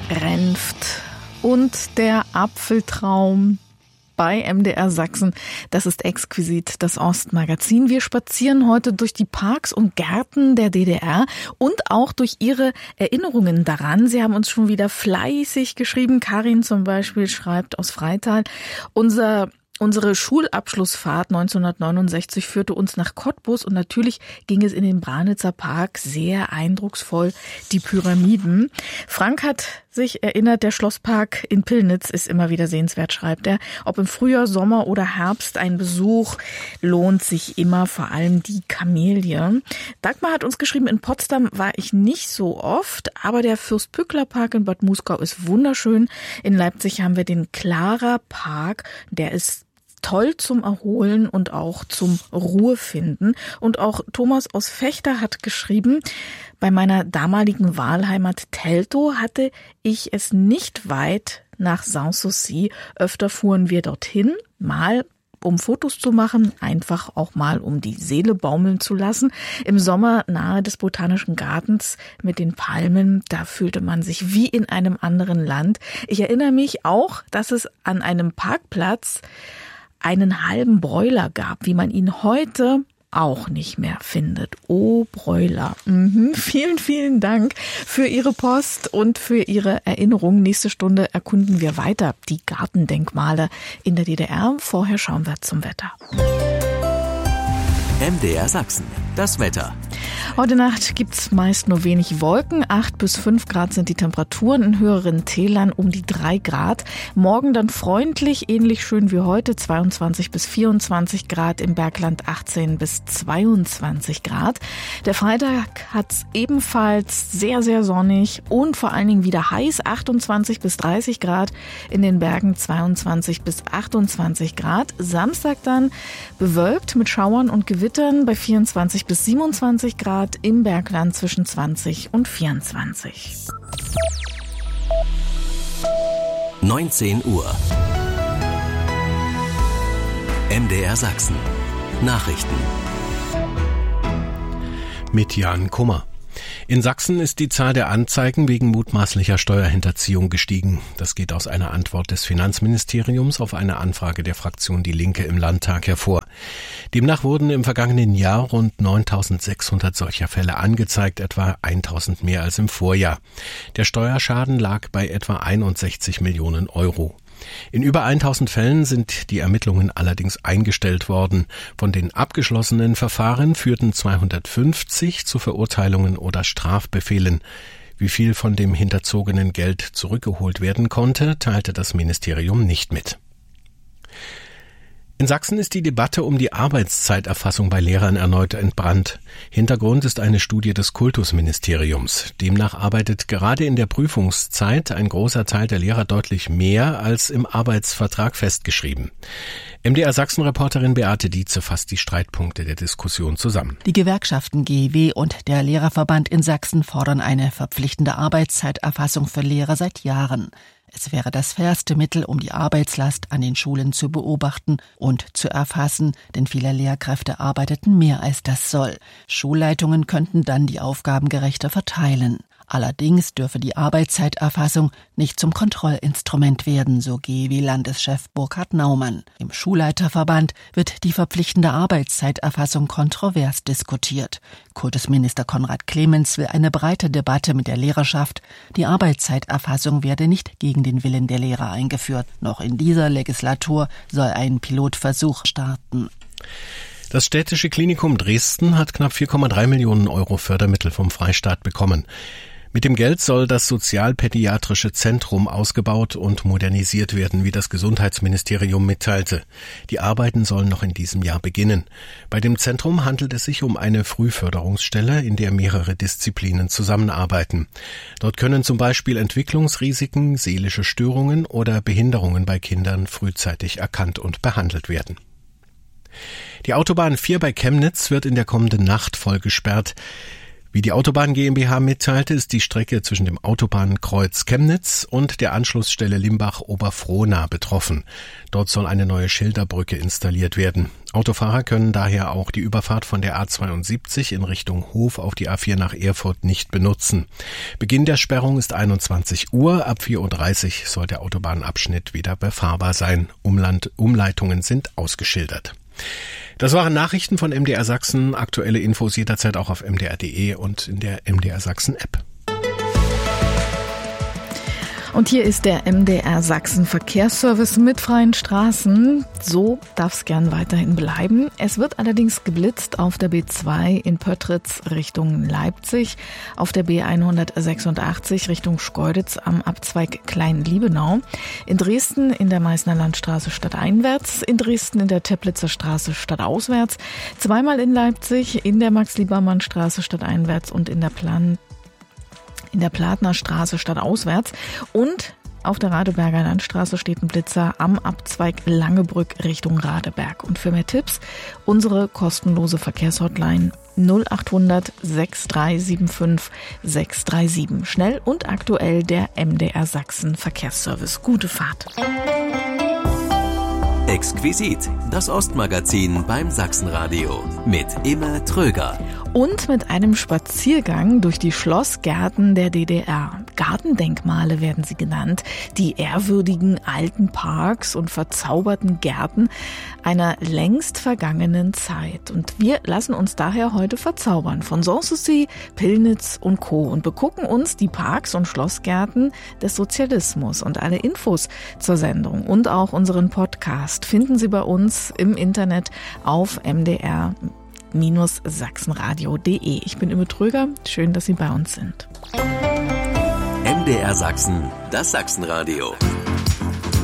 Renft und der Apfeltraum bei MDR Sachsen. Das ist exquisit, das Ostmagazin. Wir spazieren heute durch die Parks und Gärten der DDR und auch durch Ihre Erinnerungen daran. Sie haben uns schon wieder fleißig geschrieben. Karin zum Beispiel schreibt aus Freital: Unsere Schulabschlussfahrt 1969 führte uns nach Cottbus und natürlich ging es in den Branitzer Park, sehr eindrucksvoll, die Pyramiden. Frank hat sich erinnert, der Schlosspark in Pillnitz ist immer wieder sehenswert, schreibt er. Ob im Frühjahr, Sommer oder Herbst, ein Besuch lohnt sich immer, vor allem die Kamelie. Dagmar hat uns geschrieben, in Potsdam war ich nicht so oft, aber der Fürst-Pückler-Park in Bad Muskau ist wunderschön. In Leipzig haben wir den Clara Park, der ist toll zum Erholen und auch zum Ruhefinden. Und auch Thomas aus Vechta hat geschrieben, bei meiner damaligen Wahlheimat Teltow hatte ich es nicht weit nach Sanssouci. Öfter fuhren wir dorthin, mal um Fotos zu machen, einfach auch mal um die Seele baumeln zu lassen. Im Sommer nahe des Botanischen Gartens mit den Palmen, da fühlte man sich wie in einem anderen Land. Ich erinnere mich auch, dass es an einem Parkplatz einen halben Bräuler gab, wie man ihn heute auch nicht mehr findet. Oh, Bräuler. Vielen, vielen Dank für Ihre Post und für Ihre Erinnerung. Nächste Stunde erkunden wir weiter die Gartendenkmale in der DDR. Vorher schauen wir zum Wetter. MDR Sachsen, das Wetter. Heute Nacht gibt's meist nur wenig Wolken. 8 bis 5 Grad sind die Temperaturen, in höheren Tälern um die 3 Grad. Morgen dann freundlich, ähnlich schön wie heute, 22 bis 24 Grad, im Bergland 18 bis 22 Grad. Der Freitag hat's ebenfalls sehr, sehr sonnig und vor allen Dingen wieder heiß, 28 bis 30 Grad, in den Bergen 22 bis 28 Grad. Samstag dann bewölkt mit Schauern und Gewittern bei 24 bis 27 Grad, im Bergland zwischen 20 und 24. 19 Uhr. MDR Sachsen. Nachrichten. Mit Jan Kummer. In Sachsen ist die Zahl der Anzeigen wegen mutmaßlicher Steuerhinterziehung gestiegen. Das geht aus einer Antwort des Finanzministeriums auf eine Anfrage der Fraktion Die Linke im Landtag hervor. Demnach wurden im vergangenen Jahr rund 9.600 solcher Fälle angezeigt, etwa 1.000 mehr als im Vorjahr. Der Steuerschaden lag bei etwa 61 Millionen Euro. In über 1000 Fällen sind die Ermittlungen allerdings eingestellt worden. Von den abgeschlossenen Verfahren führten 250 zu Verurteilungen oder Strafbefehlen. Wie viel von dem hinterzogenen Geld zurückgeholt werden konnte, teilte das Ministerium nicht mit. In Sachsen ist die Debatte um die Arbeitszeiterfassung bei Lehrern erneut entbrannt. Hintergrund ist eine Studie des Kultusministeriums. Demnach arbeitet gerade in der Prüfungszeit ein großer Teil der Lehrer deutlich mehr als im Arbeitsvertrag festgeschrieben. MDR Sachsen-Reporterin Beate Dietze fasst die Streitpunkte der Diskussion zusammen. Die Gewerkschaften GEW und der Lehrerverband in Sachsen fordern eine verpflichtende Arbeitszeiterfassung für Lehrer seit Jahren. Es wäre das fairste Mittel, um die Arbeitslast an den Schulen zu beobachten und zu erfassen, denn viele Lehrkräfte arbeiteten mehr als das soll. Schulleitungen könnten dann die Aufgaben gerechter verteilen. Allerdings dürfe die Arbeitszeiterfassung nicht zum Kontrollinstrument werden, so GEW-Landeschef Burkhard Naumann. Im Schulleiterverband wird die verpflichtende Arbeitszeiterfassung kontrovers diskutiert. Kultusminister Konrad Clemens will eine breite Debatte mit der Lehrerschaft. Die Arbeitszeiterfassung werde nicht gegen den Willen der Lehrer eingeführt. Noch in dieser Legislatur soll ein Pilotversuch starten. Das Städtische Klinikum Dresden hat knapp 4,3 Millionen Euro Fördermittel vom Freistaat bekommen. Mit dem Geld soll das Sozialpädiatrische Zentrum ausgebaut und modernisiert werden, wie das Gesundheitsministerium mitteilte. Die Arbeiten sollen noch in diesem Jahr beginnen. Bei dem Zentrum handelt es sich um eine Frühförderungsstelle, in der mehrere Disziplinen zusammenarbeiten. Dort können zum Beispiel Entwicklungsrisiken, seelische Störungen oder Behinderungen bei Kindern frühzeitig erkannt und behandelt werden. Die Autobahn 4 bei Chemnitz wird in der kommenden Nacht voll gesperrt. Wie die Autobahn GmbH mitteilte, ist die Strecke zwischen dem Autobahnkreuz Chemnitz und der Anschlussstelle Limbach-Oberfrohna betroffen. Dort soll eine neue Schilderbrücke installiert werden. Autofahrer können daher auch die Überfahrt von der A72 in Richtung Hof auf die A4 nach Erfurt nicht benutzen. Beginn der Sperrung ist 21 Uhr. Ab 4.30 Uhr soll der Autobahnabschnitt wieder befahrbar sein. Umleitungen sind ausgeschildert. Das waren Nachrichten von MDR Sachsen. Aktuelle Infos jederzeit auch auf mdr.de und in der MDR Sachsen App. Und hier ist der MDR Sachsen Verkehrsservice mit freien Straßen. So darf es gern weiterhin bleiben. Es wird allerdings geblitzt auf der B2 in Pöttritz Richtung Leipzig, auf der B186 Richtung Schkeuditz am Abzweig Klein-Liebenau, in Dresden in der Meißner Landstraße stadteinwärts, in Dresden in der Teplitzer Straße stadtauswärts, zweimal in Leipzig in der Max-Liebermann-Straße stadteinwärts und in der Platner Straße stadtauswärts und auf der Radeberger Landstraße steht ein Blitzer am Abzweig Langebrück Richtung Radeberg. Und für mehr Tipps unsere kostenlose Verkehrshotline 0800 6375 637. Schnell und aktuell der MDR Sachsen Verkehrsservice. Gute Fahrt. Exquisit, das Ostmagazin beim Sachsenradio mit Imme Tröger. Und mit einem Spaziergang durch die Schlossgärten der DDR. Gartendenkmale werden sie genannt. Die ehrwürdigen alten Parks und verzauberten Gärten einer längst vergangenen Zeit. Und wir lassen uns daher heute verzaubern von Sanssouci, Pillnitz und Co. und begucken uns die Parks und Schlossgärten des Sozialismus. Und alle Infos zur Sendung und auch unseren Podcast finden Sie bei uns im Internet auf mdr-sachsenradio.de. Ich bin Imme Tröger. Schön, dass Sie bei uns sind. MDR Sachsen, das Sachsenradio.